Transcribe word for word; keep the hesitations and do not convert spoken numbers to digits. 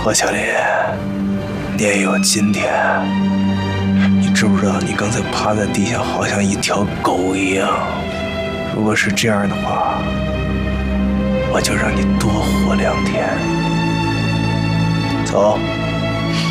何小林，你也有今天。你知不知道，你刚才趴在地下，好像一条狗一样。如果是这样的话，我就让你多活两天。走。